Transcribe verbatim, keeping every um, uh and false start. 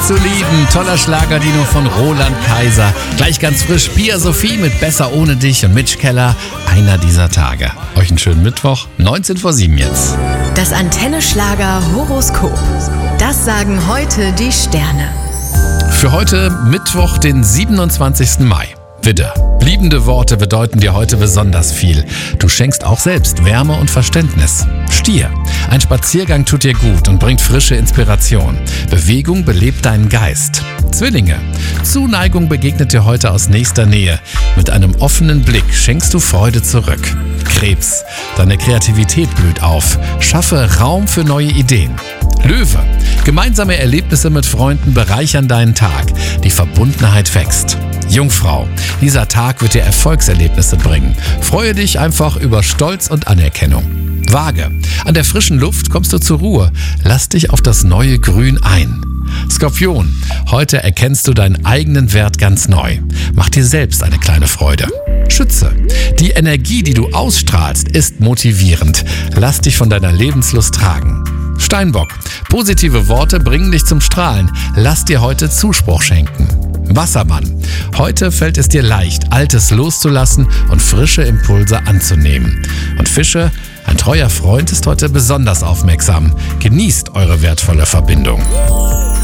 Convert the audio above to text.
zu lieben. Toller Schlagerdino von Roland Kaiser. Gleich ganz frisch Pia Sophie mit Besser ohne dich und Mitch Keller. Einer dieser Tage. Euch einen schönen Mittwoch. neunzehn vor sieben jetzt. Das Antenne Schlager Horoskop. Das sagen heute die Sterne. Für heute Mittwoch, den siebenundzwanzigsten Mai. Widder. Liebende Worte bedeuten dir heute besonders viel. Du schenkst auch selbst Wärme und Verständnis. Stier. Ein Spaziergang tut dir gut und bringt frische Inspiration. Bewegung belebt deinen Geist. Zwillinge. Zuneigung begegnet dir heute aus nächster Nähe. Mit einem offenen Blick schenkst du Freude zurück. Krebs. Deine Kreativität blüht auf. Schaffe Raum für neue Ideen. Löwe. Gemeinsame Erlebnisse mit Freunden bereichern deinen Tag. Die Verbundenheit wächst. Jungfrau. Dieser Tag wird dir Erfolgserlebnisse bringen. Freue dich einfach über Stolz und Anerkennung. Waage. An der frischen Luft kommst du zur Ruhe. Lass dich auf das neue Grün ein. Skorpion. Heute erkennst du deinen eigenen Wert ganz neu. Mach dir selbst eine kleine Freude. Schütze. Die Energie, die du ausstrahlst, ist motivierend. Lass dich von deiner Lebenslust tragen. Steinbock. Positive Worte bringen dich zum Strahlen. Lass dir heute Zuspruch schenken. Wassermann. Heute fällt es dir leicht, Altes loszulassen und frische Impulse anzunehmen. Und Fische. Ein treuer Freund ist heute besonders aufmerksam. Genießt eure wertvolle Verbindung.